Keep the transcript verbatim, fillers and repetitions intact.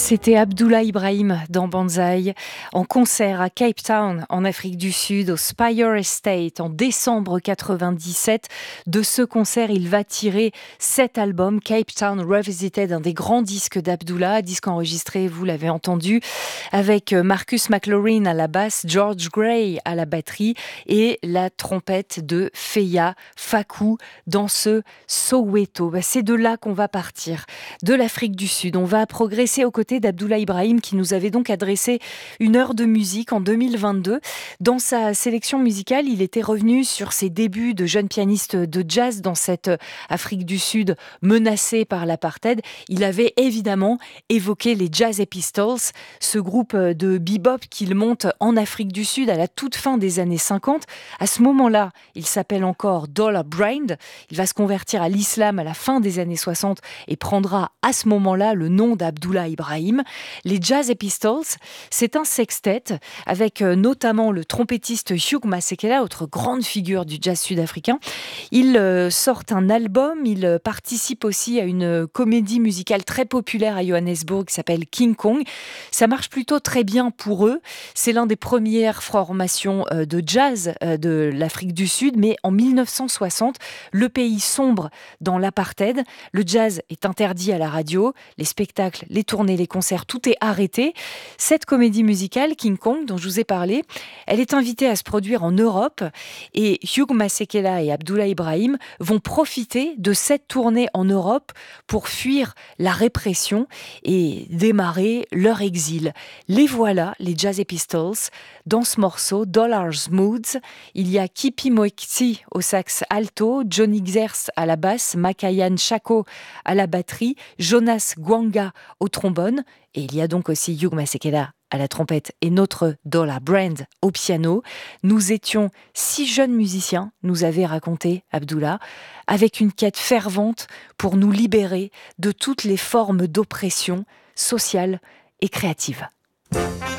C'était Abdoulaye Ibrahim dans Banzai, en concert à Cape Town, en Afrique du Sud, au Spire Estate, en décembre quatre-vingt-dix-sept. De ce concert, il va tirer sept albums. Cape Town Revisited, un des grands disques d'Abdoulaye, disque enregistré, vous l'avez entendu, avec Marcus McLaurin à la basse, George Gray à la batterie et la trompette de Feya Fakou dans ce Soweto. C'est de là qu'on va partir, de l'Afrique du Sud. On va progresser au côté d'Abdoulaye Ibrahim, qui nous avait donc adressé une heure de musique en deux mille vingt-deux. Dans sa sélection musicale, il était revenu sur ses débuts de jeune pianiste de jazz dans cette Afrique du Sud menacée par l'apartheid. Il avait évidemment évoqué les Jazz Pistols, ce groupe de bebop qu'il monte en Afrique du Sud à la toute fin des années cinquante. À ce moment-là, il s'appelle encore Dollar Brand. Il va se convertir à l'islam à la fin des années soixante et prendra à ce moment-là le nom d'Abdoulaye Ibrahim. Les Jazz Pistols, c'est un sextet avec notamment le trompettiste Hugh Masekela, autre grande figure du jazz sud-africain. Ils sortent un album, ils participent aussi à une comédie musicale très populaire à Johannesburg qui s'appelle King Kong. Ça marche plutôt très bien pour eux. C'est l'un des premières formations de jazz de l'Afrique du Sud, mais en mille neuf cent soixante, le pays sombre dans l'apartheid. Le jazz est interdit à la radio, les spectacles, les tournées, les concerts, tout est arrêté. Cette comédie musicale, King Kong, dont je vous ai parlé, elle est invitée à se produire en Europe et Hugh Masekela et Abdoulaye Ibrahim vont profiter de cette tournée en Europe pour fuir la répression et démarrer leur exil. Les voilà, les Jazz Pistols, dans ce morceau, Dollars Moods. Il y a Kipi Moekti au sax alto, Johnny Xers à la basse, Makayan Chako à la batterie, Jonas Gwanga au trombone, et il y a donc aussi Hugh Masekela à la trompette et notre Dollar Brand au piano. Nous étions six jeunes musiciens, nous avait raconté Abdoulaye, avec une quête fervente pour nous libérer de toutes les formes d'oppression sociale et créative.